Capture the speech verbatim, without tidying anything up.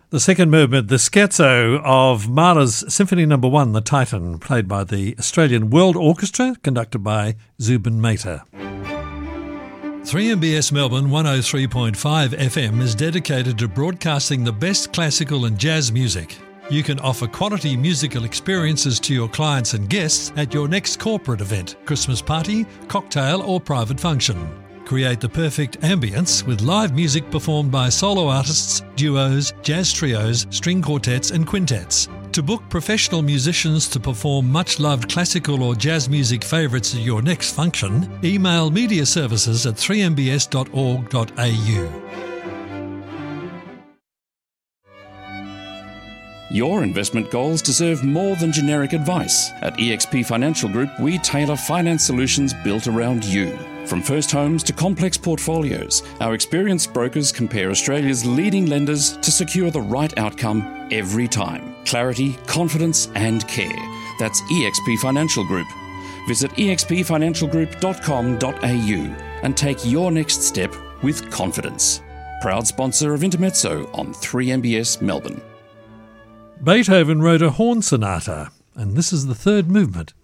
The second movement, the scherzo of Mahler's Symphony Number One, The Titan, played by the Australian World Orchestra, conducted by Zubin Mehta. three M B S Melbourne one oh three point five F M is dedicated to broadcasting the best classical and jazz music. You can offer quality musical experiences to your clients and guests at your next corporate event, Christmas party, cocktail or private function. Create the perfect ambience with live music performed by solo artists, duos, jazz trios, string quartets and quintets. To book professional musicians to perform much-loved classical or jazz music favourites at your next function, email media services at three m b s dot org dot a u. Your investment goals deserve more than generic advice. At E X P Financial Group, we tailor finance solutions built around you. From first homes to complex portfolios, our experienced brokers compare Australia's leading lenders to secure the right outcome every time. Clarity, confidence and care. That's E X P Financial Group. Visit e x p financial group dot com dot a u and take your next step with confidence. Proud sponsor of Intermezzo on three M B S Melbourne. Beethoven wrote a horn sonata, and this is the third movement.